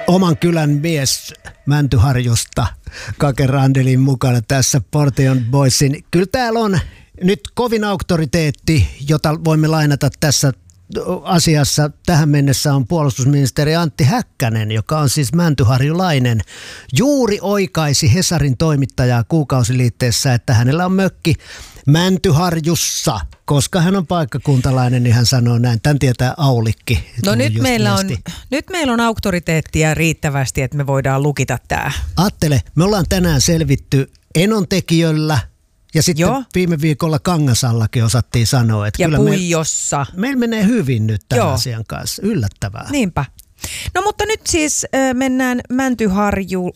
Oman kylän mies Mäntyharjusta, Kake Randelin mukana tässä Portion Boysin. Kyllä täällä on nyt kovin auktoriteetti, jota voimme lainata tässä asiassa. Tähän mennessä on puolustusministeri Antti Häkkänen, joka on siis mäntyharjulainen. Juuri oikaisi Hesarin toimittajaa kuukausiliitteessä, että hänellä on mökki Mäntyharjussa. Koska hän on paikkakuntalainen, niin hän sanoo näin. Tän tietää Aulikki. No nyt meillä on auktoriteettia riittävästi, että me voidaan lukita tämä. Ajattele, me ollaan tänään selvitty Enontekijöllä ja sitten viime viikolla Kangasallakin osattiin sanoa. Että ja kyllä Puijossa. Meillä menee hyvin nyt tämän asian kanssa. Yllättävää. Niinpä. No mutta nyt siis mennään Mäntyharjuun.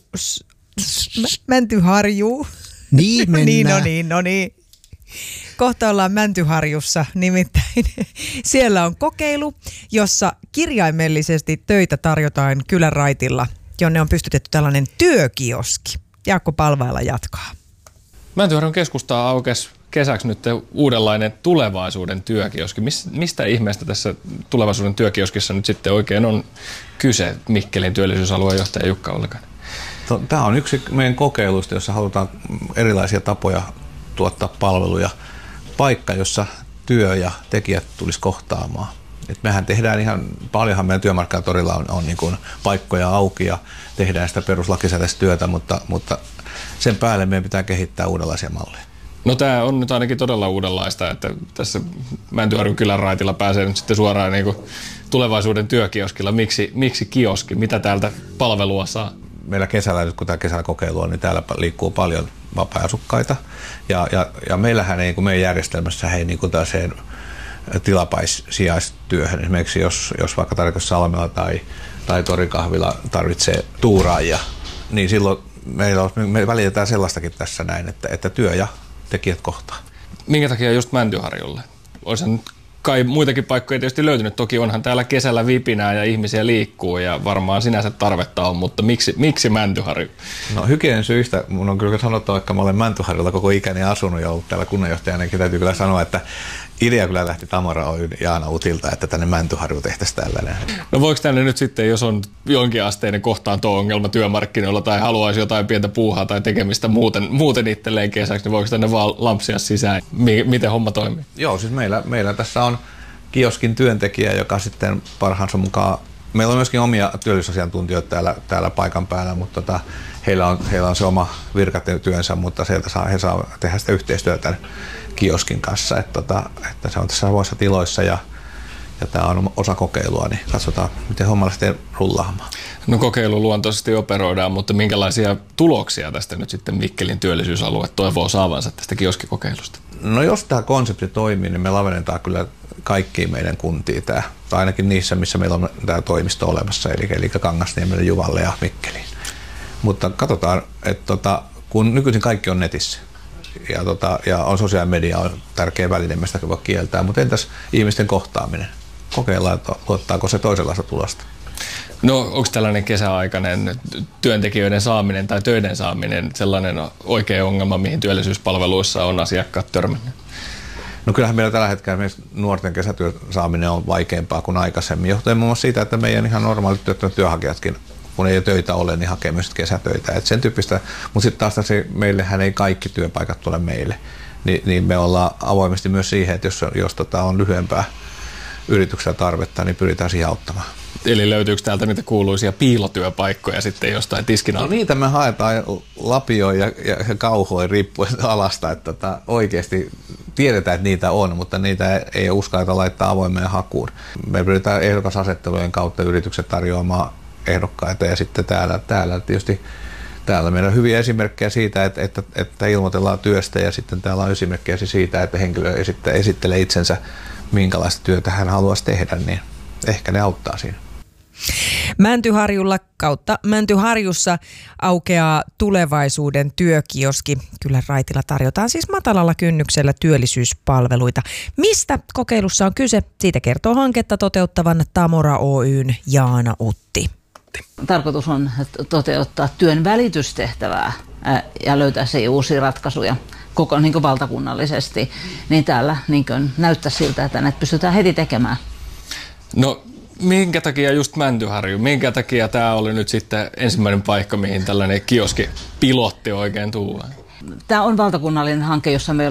Niin mennään. No niin. Kohta ollaan Mäntyharjussa, nimittäin siellä on kokeilu, jossa kirjaimellisesti töitä tarjotaan kylän raitilla, jonne on pystytetty tällainen työkioski. Jaakko Palvaila jatkaa. Mäntyharjun keskustaa aukesi kesäksi nyt uudenlainen tulevaisuuden työkioski. Mistä ihmeestä tässä tulevaisuuden työkioskissa nyt sitten oikein on kyse, Mikkelin työllisyysalueen johtaja Jukka Ollikainen? Tämä on yksi meidän kokeiluista, jossa halutaan erilaisia tapoja tuottaa palveluja. Paikka, jossa työ ja tekijät tulisi kohtaamaan. Et mehän tehdään paljonhan meidän työmarkkinatorilla on niin kuin paikkoja auki ja tehdään sitä peruslakisääteistä työtä, mutta sen päälle meidän pitää kehittää uudenlaisia malleja. No tämä on nyt ainakin todella uudenlaista, että tässä Mäntyharjun kylän raitilla pääsee nyt sitten suoraan niin kuin tulevaisuuden työkioskilla. Miksi kioski? Mitä täältä palvelua saa? Meillä kesällä, nyt kun tämä kesällä kokeilu on, niin täällä liikkuu paljon vapaa-asukkaita. Ja meillähän ei, meidän järjestelmässä ei niin tällaiseen tilapäissijaistyöhön. Esimerkiksi jos vaikka Tarkoitus Salmela tai Torikahvila tarvitsee tuuraajia, niin silloin me välitetään sellaistakin tässä näin, että työ ja tekijät kohtaa. Minkä takia just Mäntyharjulle? Olisi nyt kai muitakin paikkoja tietysti löytynyt. Toki onhan täällä kesällä vipinää ja ihmisiä liikkuu ja varmaan sinänsä tarvetta on, mutta miksi Mäntyharju? No hygienin syistä mun on kyllä sanottava, vaikka mä olen Mäntyharjulla koko ikäni asunut ja ollut täällä kunnanjohtajanakin, täytyy kyllä sanoa, että idea kyllä lähti Tamara Oyn Jaana Utilta, että tänne Mäntyharju tehtäisiin tällainen. No voiko tänne nyt sitten, jos on jonkinasteinen kohtaanto-ongelma työmarkkinoilla tai haluaisi jotain pientä puuhaa tai tekemistä muuten itselleen kesäksi, niin voiko tänne vaan lampsia sisään? Miten homma toimii? Joo, siis meillä tässä on kioskin työntekijä, joka sitten parhaansa mukaan, meillä on myöskin omia työllisyysasiantuntijoita täällä paikan päällä, mutta heillä on se oma virkatyönsä, mutta he saa tehdä sitä yhteistyötä kioskin kanssa, että se on tässä samoissa tiloissa ja tämä on osa kokeilua, niin katsotaan, miten homma lähtee rullaamaan. No kokeiluluontoisesti operoidaan, mutta minkälaisia tuloksia tästä nyt sitten Mikkelin työllisyysalue toivoo saavansa tästä kioskikokeilusta? No jos tämä konsepti toimii, niin me lavennetaan kyllä kaikkiin meidän kuntiin tai ainakin niissä, missä meillä on tämä toimisto olemassa, eli Kangasniemelle, Juvalle ja Mikkeliin. Mutta katsotaan, että kun nykyisin kaikki on netissä, ja on sosiaalinen media on tärkeä väline, mistä voi kieltää, mutta entäs ihmisten kohtaaminen? Kokeillaan, että tuottaako se toisenlaista tulosta. No onko tällainen kesäaikainen työntekijöiden saaminen tai töiden saaminen sellainen oikea ongelma, mihin työllisyyspalveluissa on asiakkaat törmänneet? No kyllähän meillä tällä hetkellä nuorten kesätyön saaminen on vaikeampaa kuin aikaisemmin, johtuen muun muassa siitä, että meidän ihan normaalit työttömät työnhakijatkin, kun ei töitä ole, niin hakee myös kesätöitä. Et sen tyyppistä, mutta sitten taas meillähän ei kaikki työpaikat tule meille. Niin me ollaan avoimesti myös siihen, että jos on lyhyempää yrityksellä tarvetta, niin pyritään siihen auttamaan. Eli löytyykö täältä niitä kuuluisia piilotyöpaikkoja sitten jostain tiskin alta? No niitä me haetaan lapioin ja kauhoin riippuen alasta, että oikeasti tiedetään, että niitä on, mutta niitä ei uskalleta laittaa avoimeen hakuun. Me pyritään ehdokasasettelujen kautta yritykset tarjoamaan ehdokkaita ja sitten täällä tietysti täällä meillä on hyviä esimerkkejä siitä, että ilmoitellaan työstä ja sitten täällä on esimerkkejä siitä, että henkilö esittelee itsensä, minkälaista työtä hän haluaisi tehdä, niin ehkä ne auttaa siinä. Mäntyharjulla kautta Mäntyharjussa aukeaa tulevaisuuden työkioski. Kyllä raitilla tarjotaan siis matalalla kynnyksellä työllisyyspalveluita. Mistä kokeilussa on kyse? Siitä kertoo hanketta toteuttavan Tamora Oyn Jaana Utti. Tarkoitus on toteuttaa työn välitystehtävää ja löytää se uusia ratkaisuja koko valtakunnallisesti. Niin täällä näyttää siltä, että näitä pystytään heti tekemään. No Minkä takia just Mäntyharju? Minkä takia tämä oli nyt sitten ensimmäinen paikka, mihin tällainen kioskipilotti oikein tulee? Tämä on valtakunnallinen hanke, jossa meillä